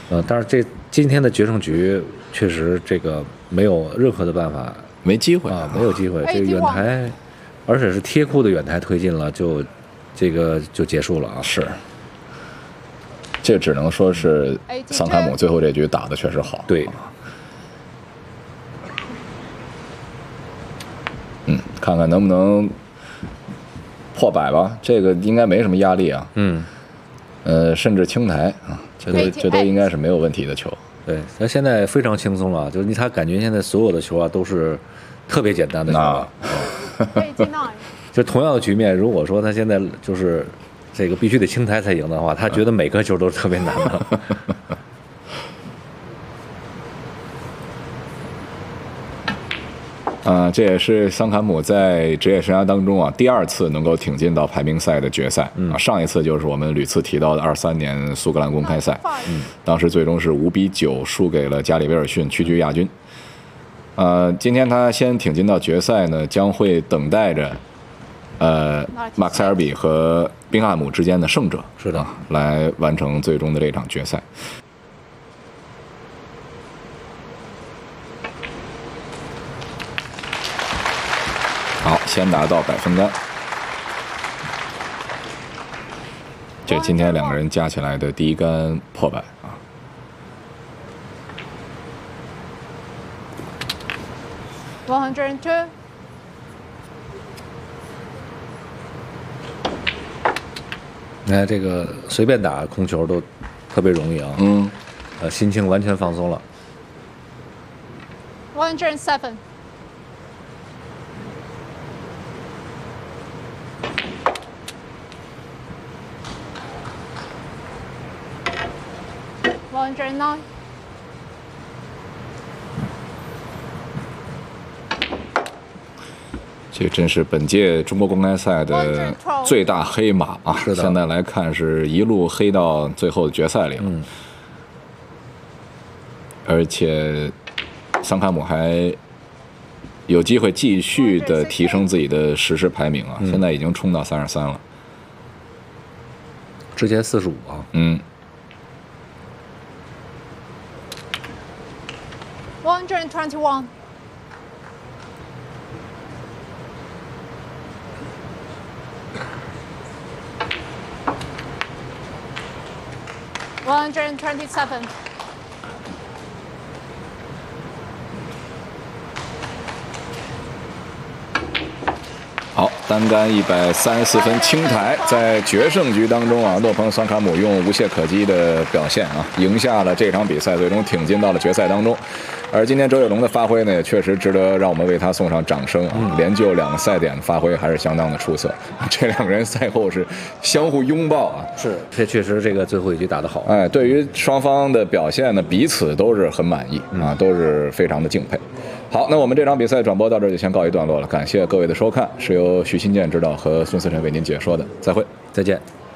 但是今天的决胜局确实这个没有任何的办法， 没机会啊，没有机会。这个远台，而且是贴库的远台推进了，这个就结束了啊。 是，这只能说是桑坎姆最后这局打的确实好。 对。 看看能不能破百吧，这个应该没什么压力啊。甚至清台啊，这都应该是没有问题的球。 对，他现在非常轻松了，就是他感觉现在所有的球啊都是特别简单的球了。就同样的局面，如果说他现在就是这个必须得清台才赢的话，他觉得每个球都是特别难的。 这也是桑坎姆在职业生涯当中啊第2次能够挺进到排名赛的决赛上一次就是我们屡次提到的23年苏格兰公开赛，当时最终是5比9输给了加里威尔逊，屈居亚军。今天他先挺进到决赛呢，将会等待着马克塞尔比和宾汉姆之间的胜者是的来完成最终的这场决赛。好，先拿到100分杆，这今天2个人加起来的第1杆破百啊。 102。 你看这个随便打空球都特别容易啊。心情完全放松了。 107。109。 这真是本届中国公开赛的最大黑马啊！现在来看是一路黑到最后的决赛里了。而且桑坎姆还有机会继续的提升自己的实时排名啊！现在已经冲到33了， 之前45啊。 121。127。 好，单杆134分清台，在决胜局当中啊，洛彭桑坎姆用无懈可击的表现啊，赢下了这场比赛，最终挺进到了决赛当中。而今天周跃龙的发挥呢，也确实值得让我们为他送上掌声啊！连救2个赛点的发挥还是相当的出色。这2个人赛后是相互拥抱啊！ 是，这确实这个最后一局打得好。 对于双方的表现呢，彼此都是很满意啊，都是非常的敬佩。好，那我们这场比赛转播到这儿就先告一段落了，感谢各位的收看，是由徐新建指导和孙思辰为您解说的，再会， 再见。